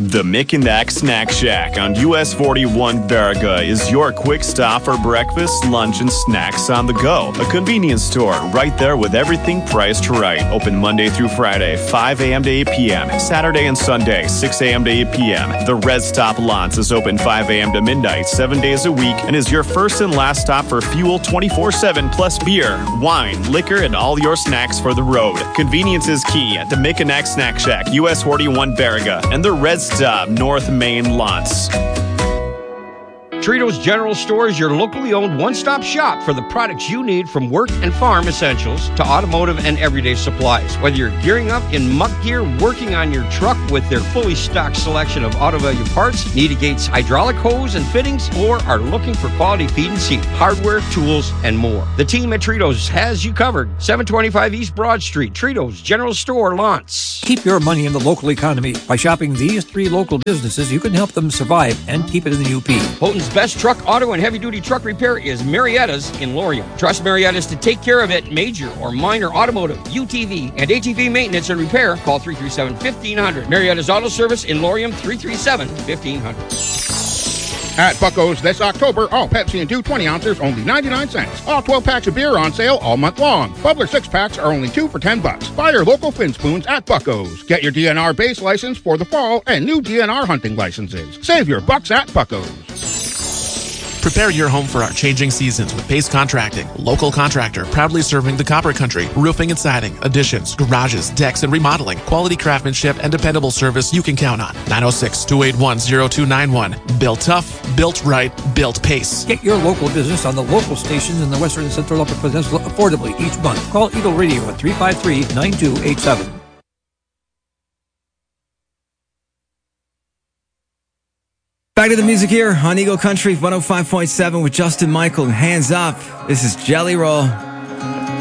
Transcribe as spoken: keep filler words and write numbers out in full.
The Mick and Ack Snack Shack on U S forty-one Baraga is your quick stop for breakfast, lunch, and snacks on the go. A convenience store right there with everything priced right. Open Monday through Friday, five a.m. to eight p.m. Saturday and Sunday, six a.m. to eight p.m. The Red Stop Lance is open five a.m. to midnight, seven days a week, and is your first and last stop for fuel twenty-four seven plus beer, wine, liquor, and all your snacks for the road. Convenience is key at the Mick and Ack Snack Shack, U S forty-one Baraga, and the Red Stop North Main Lance. Tritos General Store is your locally owned one-stop shop for the products you need, from work and farm essentials to automotive and everyday supplies. Whether you're gearing up in muck gear, working on your truck with their fully stocked selection of auto value parts, need a Gates hydraulic hose and fittings, or are looking for quality feed and seed, hardware, tools, and more. The team at Tritos has you covered. seven twenty-five East Broad Street, Tritos General Store, Lance. Keep your money in the local economy. By shopping these three local businesses, you can help them survive and keep it in the U P. Houghton's best truck, auto, and heavy-duty truck repair is Marietta's in Lorient. Trust Marietta's to take care of it. Major or minor automotive, U T V, and A T V maintenance and repair. Call three three seven, fifteen hundred. Marietta's Auto Service in Lorient, three three seven, fifteen hundred. At Bucko's this October, all Pepsi and two twenty ounces, only ninety-nine cents. All twelve packs of beer on sale all month long. Bubbler six packs are only two for ten bucks. Buy your local Fin Spoons at Bucko's. Get your D N R base license for the fall and new D N R hunting licenses. Save your bucks at Bucko's. Prepare your home for our changing seasons with Pace Contracting, local contractor proudly serving the Copper Country. Roofing and siding, additions, garages, decks, and remodeling. Quality craftsmanship and dependable service you can count on. nine oh six, two eight one, oh two nine one. Built tough, built right, built Pace. Get your local business on the local stations in the Western and Central Upper Peninsula affordably each month. Call Eagle Radio at three five three, nine two eight seven. Back to the music here on Eagle Country one oh five point seven with Justin Michael and Hands Up. This is Jelly Roll.